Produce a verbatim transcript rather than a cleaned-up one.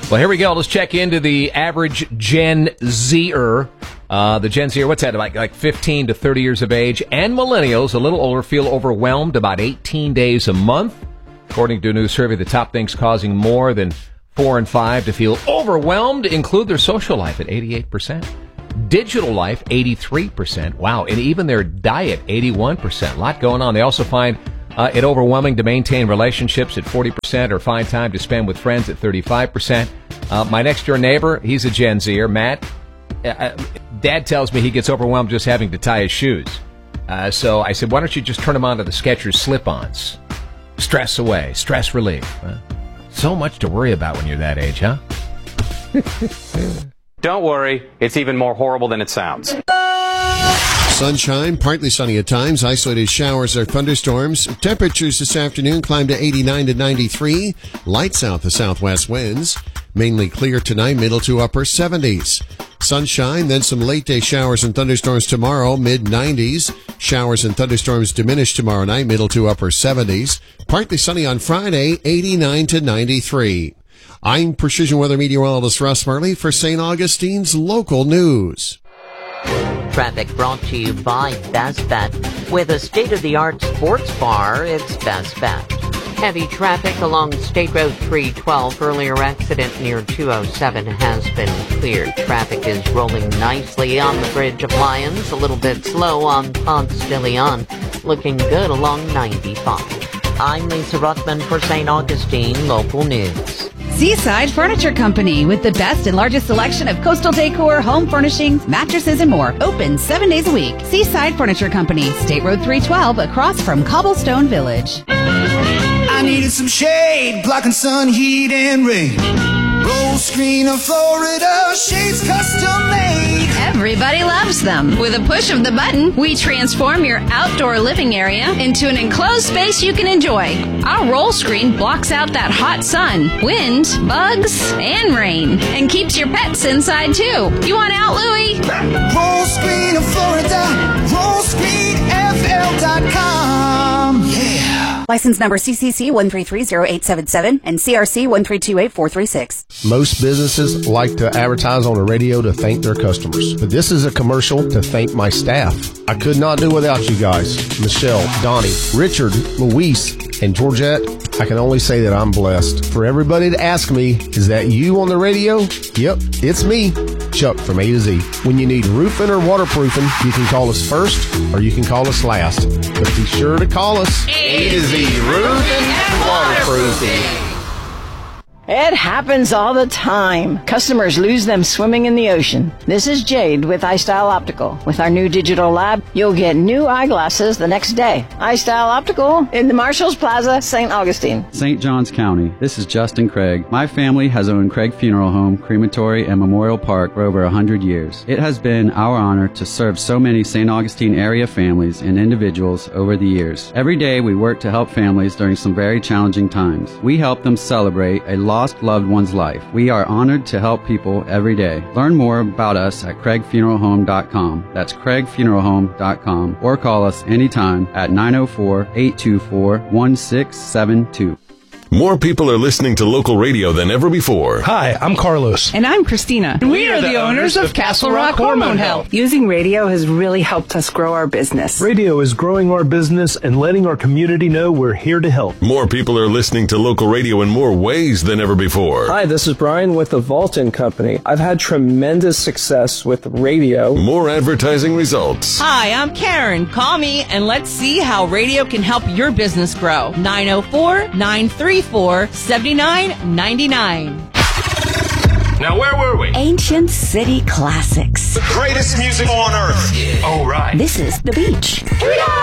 Well, here we go. Let's check into the average Gen Zer. Uh, the Gen Zer, what's that, like, like fifteen to thirty years of age, and millennials, a little older, feel overwhelmed about eighteen days a month. According to a new survey, the top things causing more than four and five to feel overwhelmed include their social life at eighty-eight percent, digital life eighty-three percent, wow, and even their diet eighty-one percent. A lot going on. They also find uh, it overwhelming to maintain relationships at forty percent or find time to spend with friends at thirty-five percent. Uh, my next door neighbor, he's a Gen Zer, Matt. Uh, Dad tells me he gets overwhelmed just having to tie his shoes. Uh, so I said, why don't you just turn them on to the Skechers slip-ons? Stress away, stress relief. Uh, so much to worry about when you're that age, huh? Don't worry, it's even more horrible than it sounds. Sunshine, partly sunny at times, isolated showers or thunderstorms. Temperatures this afternoon climb to eighty-nine to ninety-three. Light south to southwest winds. Mainly clear tonight, middle to upper seventies. Sunshine, then some late day showers and thunderstorms tomorrow, mid nineties. Showers and thunderstorms diminish tomorrow night, middle to upper seventies. Partly sunny on Friday, eighty-nine to ninety-three. I'm Precision Weather Meteorologist Russ Marley for Saint Augustine's Local News. Traffic brought to you by Best Bet. With a state-of-the-art sports bar, it's Best Bet. Heavy traffic along State Road three twelve. Earlier accident near two oh seven has been cleared. Traffic is rolling nicely on the Bridge of Lions. A little bit slow on Ponce de Leon. Looking good along ninety-five. I'm Lisa Ruckman for Saint Augustine Local News. Seaside Furniture Company, with the best and largest selection of coastal decor, home furnishings, mattresses, and more. Open seven days a week. Seaside Furniture Company, State Road three twelve, across from Cobblestone Village. I needed some shade, blocking sun, heat, and rain. Roll screen of Florida, shades custom made. Everybody loves them. With a push of the button, we transform your outdoor living area into an enclosed space you can enjoy. Our roll screen blocks out that hot sun, wind, bugs, and rain, and keeps your pets inside too. You want out, Louie? Roll screen of Florida, roll screen F L dot com. Yeah. License number C C C one three three zero eight seven seven and C R C one three two eight four three six. Most businesses like to advertise on the radio to thank their customers, but this is a commercial to thank my staff. I could not do without you guys. Michelle, Donnie, Richard, Luis, and Georgette. I can only say that I'm blessed. For everybody to ask me, is that you on the radio? Yep, it's me, Chuck from A to Z. When you need roofing or waterproofing, you can call us first or you can call us last. But be sure to call us A to Z Roofing and Waterproofing. It happens all the time. Customers lose them swimming in the ocean. This is Jade with iStyle Optical. With our new digital lab, you'll get new eyeglasses the next day. iStyle Optical in the Marshalls Plaza, Saint Augustine. Saint Johns County. This is Justin Craig. My family has owned Craig Funeral Home, Crematory, and Memorial Park for over one hundred years. It has been our honor to serve so many Saint Augustine area families and individuals over the years. Every day we work to help families during some very challenging times. We help them celebrate a lost loved one's life. We are honored to help people every day. Learn more about us at craig funeral home dot com. That's craig funeral home dot com, or call us anytime at nine oh four, eight two four, one six seven two. More people are listening to local radio than ever before. Hi, I'm Carlos. And I'm Christina. And we, we are the, the owners of Castle Rock Hormone Health. Using radio has really helped us grow our business. Radio is growing our business and letting our community know we're here to help. More people are listening to local radio in more ways than ever before. Hi, this is Brian with the Vaulton Company. I've had tremendous success with radio. More advertising results. Hi, I'm Karen. Call me and let's see how radio can help your business grow. nine oh four, nine three four, seven nine nine nine. Now, where were we? Ancient City Classics. The greatest music on earth. Yeah. Oh, right. This is The Beach.